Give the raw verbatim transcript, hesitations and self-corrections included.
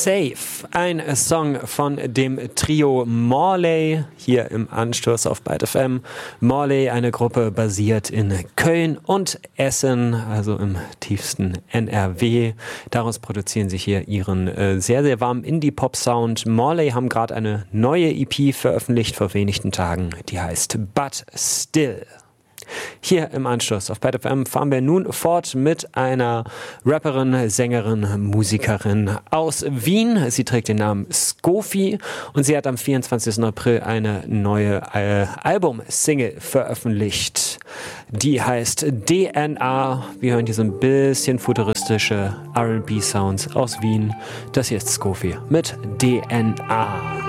Safe, ein Song von dem Trio Morley, hier im Anstoß auf Byte F M. Morley, eine Gruppe basiert in Köln und Essen, also im tiefsten N R W. Daraus produzieren sie hier ihren äh, sehr, sehr warmen Indie-Pop-Sound. Morley haben gerade eine neue E P veröffentlicht vor wenigen Tagen, die heißt But Still. Hier im Anschluss auf Byte F M fahren wir nun fort mit einer Rapperin, Sängerin, Musikerin aus Wien. Sie trägt den Namen Skofi und sie hat am vierundzwanzigsten April eine neue äh, Album-Single veröffentlicht. Die heißt D N A. Wir hören hier so ein bisschen futuristische R and B-Sounds aus Wien. Das hier ist Skofi mit D N A.